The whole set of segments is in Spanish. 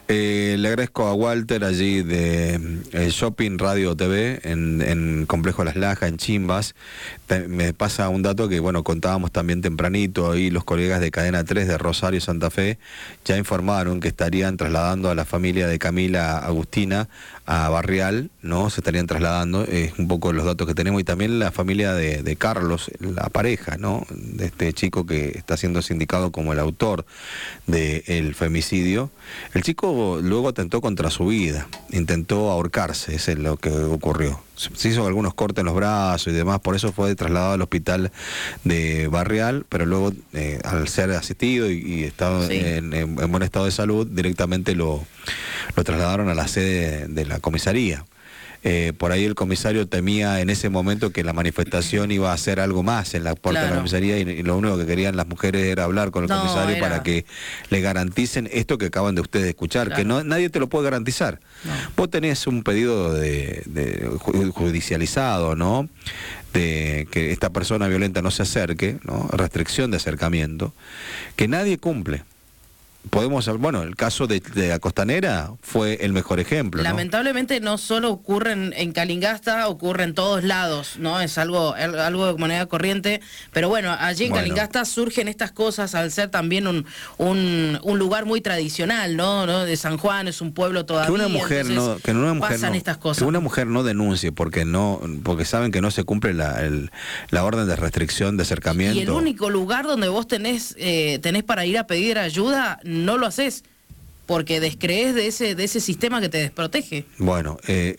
Le agradezco a Walter allí de Shopping Radio TV en Complejo Las Lajas, en Chimbas. Me pasa un dato que, bueno, contábamos también tempranito, ahí los colegas de Cadena 3 de Rosario Santa Fe ya informaron que estarían trasladando a la familia de Camila Agustina a Barrial, ¿no? Se estarían trasladando, es un poco los datos que tenemos, y también la familia de Carlos, la pareja, ¿no? De este chico que está siendo sindicado como el autor del femicidio. El chico luego atentó contra su vida, intentó ahorcarse, eso es lo que ocurrió. Se hizo algunos cortes en los brazos y demás, por eso fue trasladado al hospital de Barrial, pero luego al ser asistido y estado en buen estado de salud, directamente lo trasladaron a la sede de la comisaría. Por ahí el comisario temía en ese momento que la manifestación iba a hacer algo más en la puerta de la comisaría, y lo único que querían las mujeres era hablar con el comisario para que le garanticen esto que acaban de ustedes escuchar, que nadie te lo puede garantizar. Vos tenés un pedido judicializado, ¿no? De que esta persona violenta no se acerque, ¿no? Restricción de acercamiento, que nadie cumple. Podemos, bueno, el caso de la Costanera fue el mejor ejemplo, ¿no? Lamentablemente no solo ocurre en Calingasta, ocurre en todos lados, ¿no? Es algo de moneda corriente, pero bueno, allí en Calingasta surgen estas cosas al ser también un lugar muy tradicional, ¿no? De San Juan, es un pueblo todavía. Que una mujer estas cosas. Que una mujer no denuncie porque saben que no se cumple la orden de restricción de acercamiento. Y el único lugar donde vos tenés para ir a pedir ayuda, no lo haces, porque descrees de ese sistema que te desprotege. Bueno,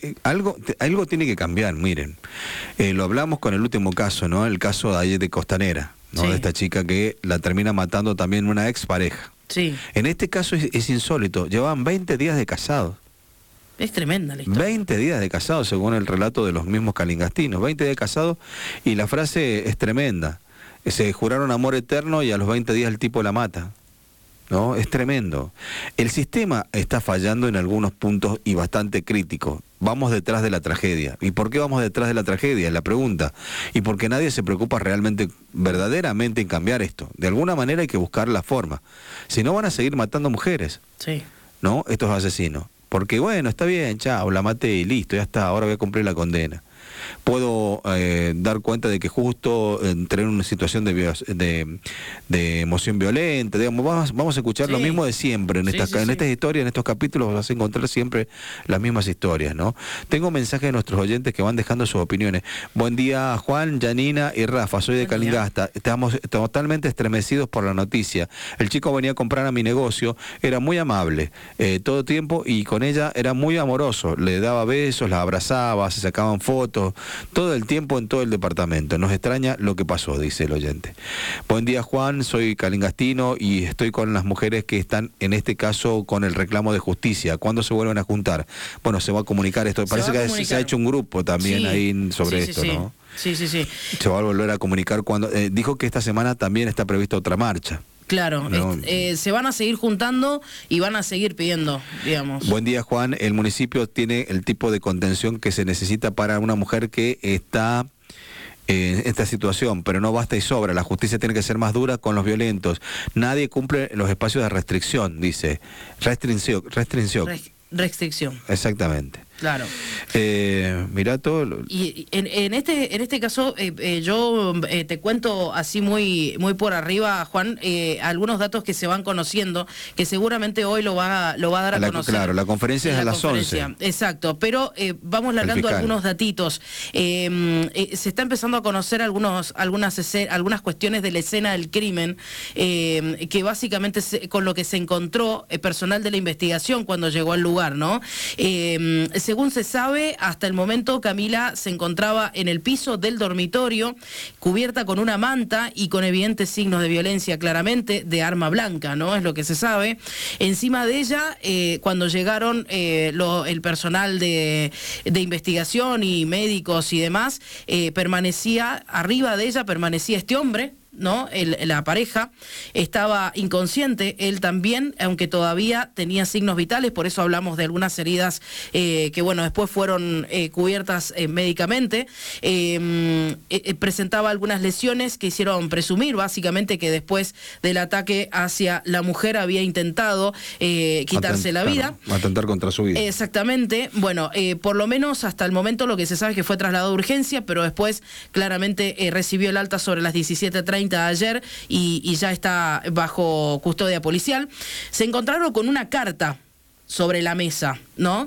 algo tiene que cambiar, miren. Lo hablamos con el último caso, ¿no? El caso de ayer de Costanera, ¿no? De esta chica que la termina matando también una expareja. Sí. En este caso es insólito, llevaban 20 días de casados. Es tremenda la historia. 20 días de casados, según el relato de los mismos calingastinos. 20 días de casados, y la frase es tremenda. Se juraron amor eterno y a los 20 días el tipo la mata. ¿No? Es tremendo. El sistema está fallando en algunos puntos y bastante crítico. Vamos detrás de la tragedia. ¿Y por qué vamos detrás de la tragedia? Es la pregunta. Y porque nadie se preocupa realmente, verdaderamente, en cambiar esto. De alguna manera hay que buscar la forma. Si no, van a seguir matando mujeres. Sí. ¿No? Estos asesinos. Porque bueno, está bien, chao, la maté y listo, ya está, ahora voy a cumplir la condena. Puedo dar cuenta de que justo entré en una situación de emoción violenta, digamos, vamos a escuchar lo mismo de siempre, en estas historias, en estos capítulos vas a encontrar siempre las mismas historias, ¿no? Tengo mensajes de nuestros oyentes que van dejando sus opiniones. Buen día, Juan, Janina y Rafa, soy de Calingasta, estamos totalmente estremecidos por la noticia. El chico venía a comprar a mi negocio, era muy amable todo tiempo, y con ella era muy amoroso, le daba besos, la abrazaba, se sacaban fotos, todo el tiempo en todo el departamento. Nos extraña lo que pasó, dice el oyente. Buen día, Juan, soy calingastino y estoy con las mujeres que están, en este caso, con el reclamo de justicia. ¿Cuándo se vuelven a juntar? Bueno, se va a comunicar esto. Parece que se ha hecho un grupo también ahí sobre esto, ¿no? Sí. Se va a volver a comunicar cuando... dijo que esta semana también está prevista otra marcha. Claro, no. Se van a seguir juntando y van a seguir pidiendo, digamos. Buen día, Juan. El municipio tiene el tipo de contención que se necesita para una mujer que está en esta situación, pero no basta y sobra. La justicia tiene que ser más dura con los violentos. Nadie cumple los espacios de restricción, dice. Restricción. Exactamente. Claro. Mirá todo. Y en este caso, yo te cuento así muy por arriba, Juan, algunos datos que se van conociendo, que seguramente hoy lo va a dar a conocer. Claro, la conferencia es a las 11. Exacto, pero vamos largando algunos datitos. Se está empezando a conocer algunas cuestiones de la escena del crimen, que básicamente con lo que se encontró personal de la investigación cuando llegó al lugar, ¿no? Según se sabe, hasta el momento Camila se encontraba en el piso del dormitorio, cubierta con una manta y con evidentes signos de violencia, claramente, de arma blanca, ¿no? Es lo que se sabe. Encima de ella, cuando llegaron el personal de investigación y médicos y demás, arriba de ella permanecía este hombre, ¿no? La pareja estaba inconsciente, él también, aunque todavía tenía signos vitales, por eso hablamos de algunas heridas que, bueno, después fueron cubiertas médicamente. Presentaba algunas lesiones que hicieron presumir, básicamente, que después del ataque hacia la mujer había intentado quitarse la vida. Atentar contra su vida. Exactamente. Bueno, por lo menos hasta el momento lo que se sabe es que fue trasladado a urgencia, pero después claramente recibió el alta sobre las 17:30 de ayer y ya está bajo custodia policial. Se encontraron con una carta sobre la mesa, ¿no?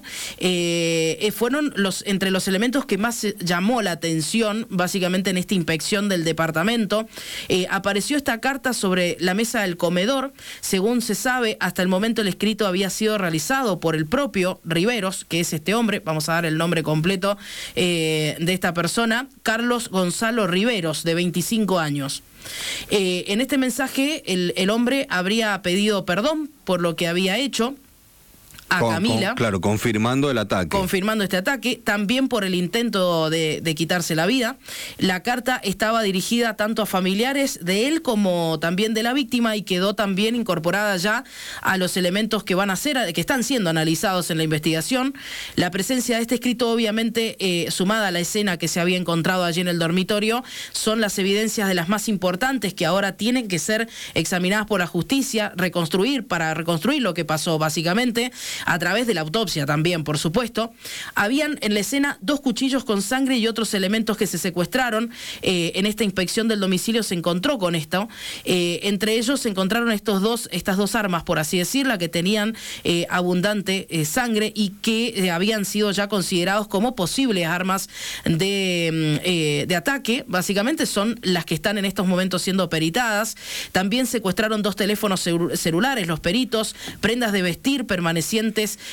Fueron entre los elementos que más llamó la atención, básicamente en esta inspección del departamento. Apareció esta carta sobre la mesa del comedor. Según se sabe, hasta el momento el escrito había sido realizado por el propio Riveros, que es este hombre, vamos a dar el nombre completo de esta persona, Carlos Gonzalo Riveros, de 25 años. En este mensaje, el hombre habría pedido perdón por lo que había hecho a Camila. Claro, confirmando el ataque. Confirmando este ataque, también por el intento de quitarse la vida. La carta estaba dirigida tanto a familiares de él como también de la víctima y quedó también incorporada ya a los elementos que que están siendo analizados en la investigación. La presencia de este escrito, obviamente, sumada a la escena que se había encontrado allí en el dormitorio, son las evidencias de las más importantes que ahora tienen que ser examinadas por la justicia, para reconstruir lo que pasó, básicamente, a través de la autopsia también, por supuesto. Habían en la escena 2 cuchillos con sangre y otros elementos que se secuestraron. En esta inspección del domicilio se encontró con esto. Entre ellos se encontraron estas dos armas, por así decirlo, que tenían abundante sangre y que habían sido ya considerados como posibles armas de ataque. Básicamente son las que están en estos momentos siendo peritadas. También secuestraron 2 teléfonos celulares, los peritos, prendas de vestir pertenecientes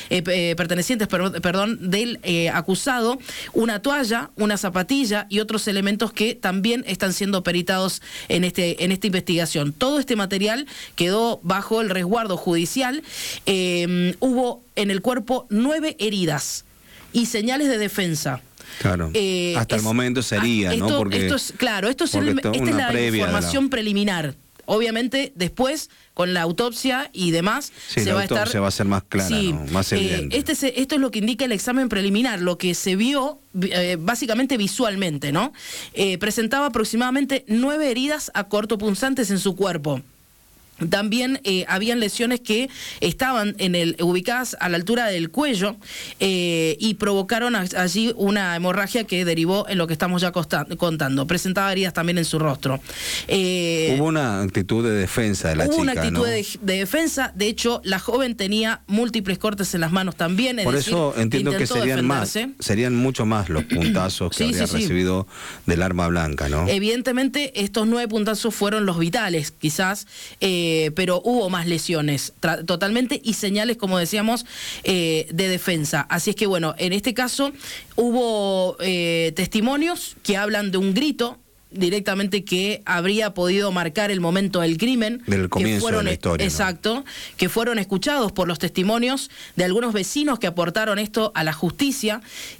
del acusado, una toalla, una zapatilla y otros elementos que también están siendo peritados en esta investigación. Todo este material quedó bajo el resguardo judicial. Hubo en el cuerpo 9 heridas y señales de defensa. Claro, hasta el momento sería, ¿no? Esta es la información preliminar. Obviamente, después, con la autopsia y demás, se va a hacer más clara, sí, ¿no? Más evidente. Esto es lo que indica el examen preliminar, lo que se vio básicamente visualmente, ¿no? Presentaba aproximadamente 9 heridas acortopunzantes en su cuerpo. También habían lesiones que estaban ubicadas a la altura del cuello y provocaron allí una hemorragia que derivó en lo que estamos ya contando. Presentaba heridas también en su rostro. Hubo una actitud de defensa de la chica, Hubo una actitud, ¿no?, de defensa. De hecho, la joven tenía múltiples cortes en las manos también. Por eso entiendo que serían mucho más los puntazos que habría recibido del arma blanca, ¿no? Evidentemente, estos 9 puntazos fueron los vitales, quizás, pero hubo más lesiones totalmente y señales, como decíamos, de defensa. Así es que, bueno, en este caso hubo testimonios que hablan de un grito directamente que habría podido marcar el momento del crimen. Del comienzo de la historia. Exacto, ¿no? Que fueron escuchados por los testimonios de algunos vecinos que aportaron esto a la justicia.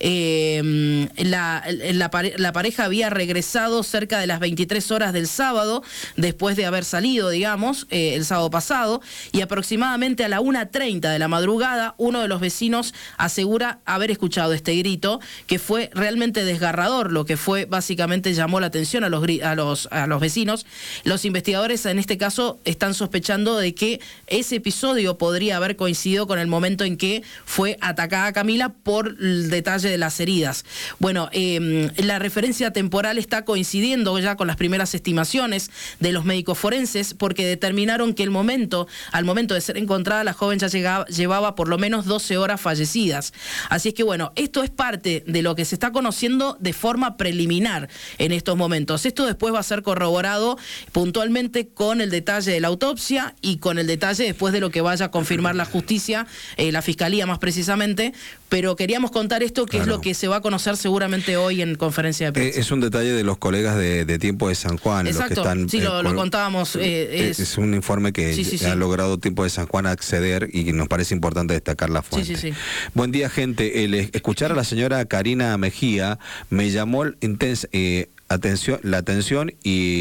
La pareja había regresado cerca de las 23 horas del sábado, después de haber salido, digamos, el sábado pasado, y aproximadamente a la 1:30 de la madrugada, uno de los vecinos asegura haber escuchado este grito, que fue realmente desgarrador, lo que fue básicamente llamó la atención a los vecinos. Los investigadores en este caso están sospechando de que ese episodio podría haber coincidido con el momento en que fue atacada Camila por el detalle de las heridas. Bueno, la referencia temporal está coincidiendo ya con las primeras estimaciones de los médicos forenses, porque determinaron que al momento de ser encontrada, la joven ya llevaba por lo menos 12 horas fallecidas. Así es que, bueno, esto es parte de lo que se está conociendo de forma preliminar en estos momentos. Esto después va a ser corroborado puntualmente con el detalle de la autopsia y con el detalle después de lo que vaya a confirmar la justicia, la fiscalía más precisamente, pero queríamos contar esto, que es lo que se va a conocer seguramente hoy en conferencia de prensa. Es un detalle de los colegas de Tiempo de San Juan. Exacto, los que están, sí, lo contábamos. Es un informe que ha logrado Tiempo de San Juan acceder y nos parece importante destacar la fuente. Sí. Buen día, gente. Escuchar a la señora Karina Mejía me llamó la atención y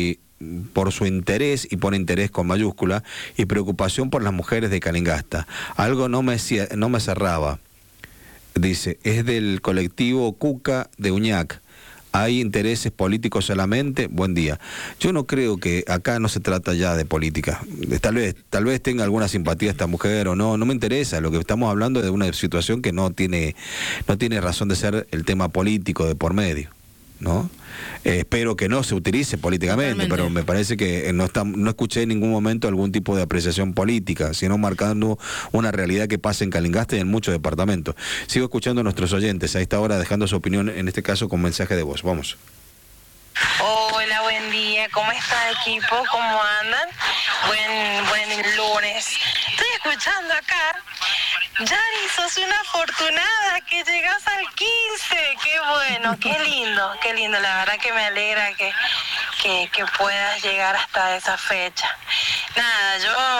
por su interés, y pone interés con mayúscula, y preocupación por las mujeres de Calingasta. Algo no me cerraba. Dice, es del colectivo Cuca de Uñac. ¿Hay intereses políticos solamente? Buen día. Yo no creo que acá no se trata ya de política. Tal vez tenga alguna simpatía esta mujer o no me interesa. Lo que estamos hablando es de una situación que no tiene razón de ser el tema político de por medio, ¿no? Espero que no se utilice políticamente. Totalmente. Pero me parece que no escuché en ningún momento algún tipo de apreciación política, sino marcando una realidad que pasa en Calingasta y en muchos departamentos. Sigo escuchando a nuestros oyentes a esta hora, dejando su opinión, en este caso con mensaje de voz. Vamos. Hola, buen día. ¿Cómo está, equipo? ¿Cómo andan? Buen lunes. Estoy escuchando acá. Yari, sos una afortunada que llegas al 15. Qué bueno, qué lindo. La verdad que me alegra que puedas llegar hasta esa fecha. Nada,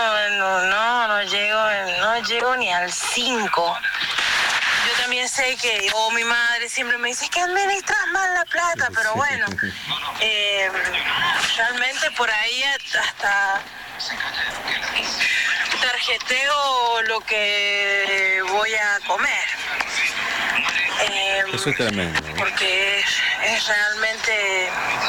yo no llego ni al 5. Yo también sé que, mi madre siempre me dice que administras mal la plata, pero bueno, realmente por ahí hasta tarjeteo lo que voy a comer. Eso es tremendo, ¿no? Porque es realmente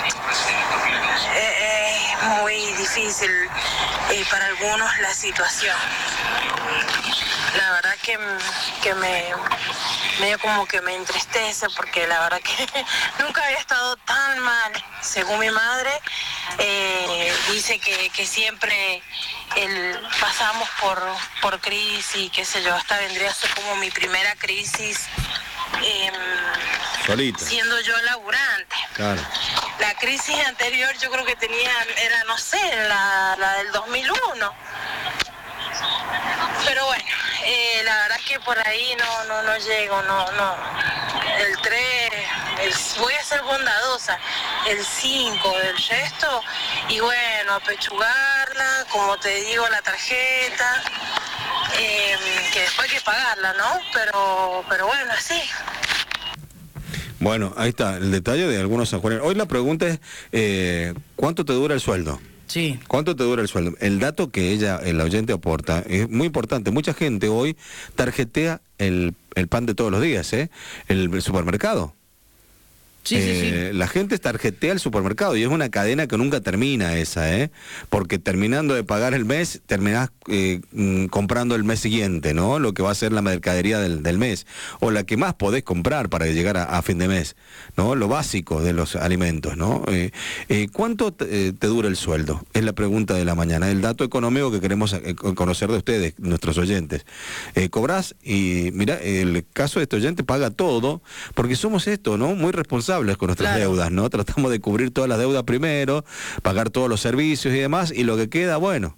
muy difícil para algunos la situación. La verdad que medio como que me entristece, porque la verdad que nunca había estado tan mal. Según mi madre, dice que siempre pasamos por crisis, qué sé yo. Esta vendría a ser como mi primera crisis solita, siendo yo laburante. Claro. La crisis anterior yo creo que era, no sé, la del 2001. Pero bueno, la verdad que por ahí no llego, no. El 3, voy a ser bondadosa, el 5, el resto, y bueno, apechugarla, como te digo, la tarjeta, que después hay que pagarla, ¿no? Pero bueno, así. Bueno, ahí está el detalle de algunos sanjuaneros. Hoy la pregunta es, ¿cuánto te dura el sueldo? Sí. ¿Cuánto te dura el sueldo? El dato que el oyente aporta es muy importante. Mucha gente hoy tarjetea el pan de todos los días, el supermercado. Sí. La gente tarjetea el supermercado y es una cadena que nunca termina esa, porque terminando de pagar el mes, terminás comprando el mes siguiente, ¿no? Lo que va a ser la mercadería del mes, o la que más podés comprar para llegar a fin de mes, ¿no? Lo básico de los alimentos, ¿no? ¿Cuánto te dura el sueldo? Es la pregunta de la mañana, el dato económico que queremos conocer de ustedes, nuestros oyentes. Cobrás y, mira, el caso de este oyente paga todo, porque somos esto, ¿no? Muy responsables con nuestras deudas, ¿no? Tratamos de cubrir todas las deudas primero, pagar todos los servicios y demás, y lo que queda, bueno,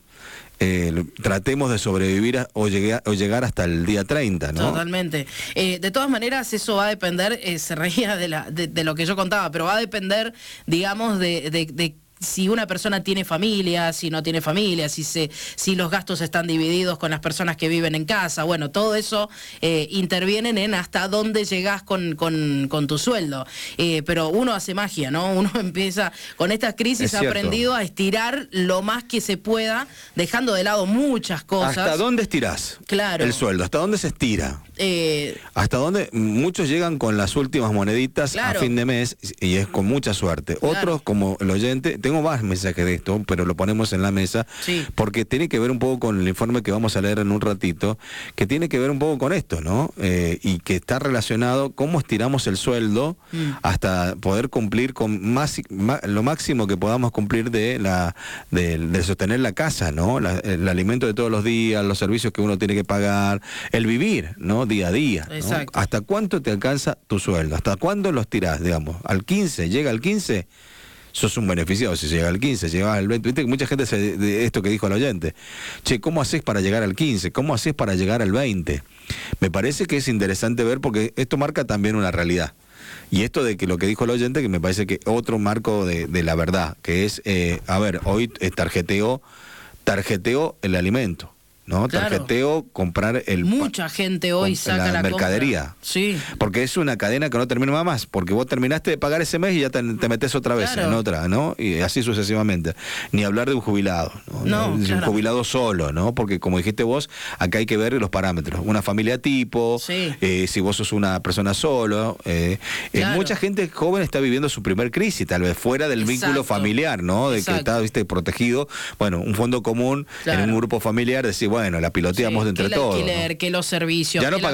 tratemos de sobrevivir o llegar hasta el día 30, ¿no? Totalmente. De todas maneras, eso va a depender, se reía de lo que yo contaba, pero va a depender, digamos, de si una persona tiene familia, si no tiene familia, si los gastos están divididos con las personas que viven en casa. Bueno, todo eso intervienen en hasta dónde llegás con tu sueldo. Pero uno hace magia, ¿no? Uno empieza, con esta crisis ha aprendido a estirar lo más que se pueda, dejando de lado muchas cosas. ¿Hasta dónde estirás? Claro. El sueldo, ¿hasta dónde se estira? Hasta dónde muchos llegan con las últimas moneditas, claro, a fin de mes, y es con mucha suerte. Claro. Otros, como el oyente, tengo más mensajes de esto, pero lo ponemos en la mesa, sí, porque tiene que ver un poco con el informe que vamos a leer en un ratito, que tiene que ver un poco con esto, ¿no? Y que está relacionado cómo estiramos el sueldo hasta poder cumplir con lo máximo que podamos cumplir de sostener la casa, ¿no? El alimento de todos los días, los servicios que uno tiene que pagar, el vivir, ¿no? Día a día, ¿no? ¿Hasta cuánto te alcanza tu sueldo? ¿Hasta cuándo los tirás, digamos? ¿Al 15? ¿Llega al 15? Sos un beneficiado si llega al 15, llega al 20. Viste que mucha gente de esto que dijo el oyente. Che, ¿cómo haces para llegar al 15? ¿Cómo haces para llegar al 20? Me parece que es interesante ver, porque esto marca también una realidad. Y esto de que lo que dijo el oyente, que me parece que otro marco de la verdad, que es, a ver, hoy tarjeteo el alimento. ¿no? Claro. Tarjeteo, comprar mucha gente hoy saca la mercadería. compra. Sí. Porque es una cadena que no termina más, porque vos terminaste de pagar ese mes y ya te metes otra vez en otra, ¿no? Y así sucesivamente. Ni hablar de un jubilado, ¿no? Un jubilado solo, ¿no? Porque como dijiste vos, acá hay que ver los parámetros. Una familia tipo, si vos sos una persona solo. Mucha gente joven está viviendo su primer crisis, tal vez fuera del vínculo familiar, ¿no? De que está, viste, protegido. Bueno, un fondo común en un grupo familiar, decir, bueno, la piloteamos de entre todos. Que el alquiler, ¿no? que los servicios. Ya no